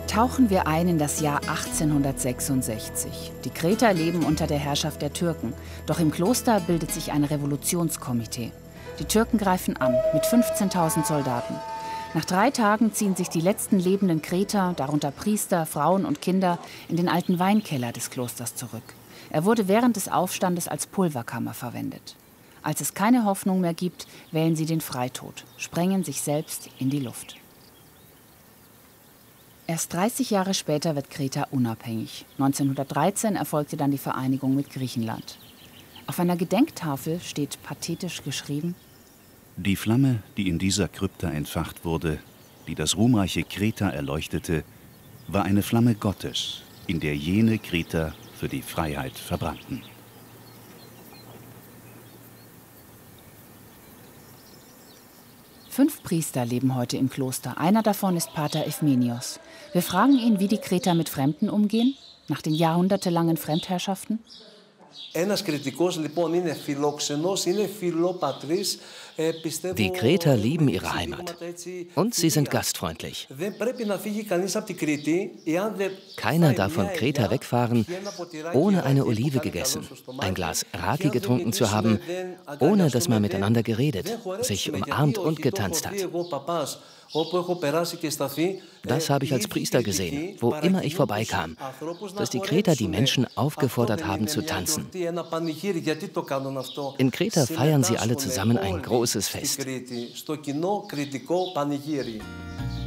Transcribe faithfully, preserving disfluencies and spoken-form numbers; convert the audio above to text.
Tauchen wir ein in das Jahr achtzehnhundertsechsundsechzig. Die Kreter leben unter der Herrschaft der Türken. Doch im Kloster bildet sich ein Revolutionskomitee. Die Türken greifen an mit fünfzehntausend Soldaten. Nach drei Tagen ziehen sich die letzten lebenden Kreter, darunter Priester, Frauen und Kinder, in den alten Weinkeller des Klosters zurück. Er wurde während des Aufstandes als Pulverkammer verwendet. Als es keine Hoffnung mehr gibt, wählen sie den Freitod, sprengen sich selbst in die Luft. Erst dreißig Jahre später wird Kreta unabhängig. neunzehnhundertdreizehn erfolgte dann die Vereinigung mit Griechenland. Auf einer Gedenktafel steht pathetisch geschrieben: Die Flamme, die in dieser Krypta entfacht wurde, die das ruhmreiche Kreta erleuchtete, war eine Flamme Gottes, in der jene Kreter für die Freiheit verbrannten. Fünf Priester leben heute im Kloster. Einer davon ist Pater Ephmenios. Wir fragen ihn, wie die Kreter mit Fremden umgehen, nach den jahrhundertelangen Fremdherrschaften. Die Kreter lieben ihre Heimat und sie sind gastfreundlich. Keiner darf von Kreta wegfahren, ohne eine Olive gegessen, ein Glas Raki getrunken zu haben, ohne dass man miteinander geredet, sich umarmt und getanzt hat. Das habe ich als Priester gesehen, wo immer ich vorbeikam, dass die Kreter die Menschen aufgefordert haben zu tanzen. In Kreta feiern sie alle zusammen ein großes Fest.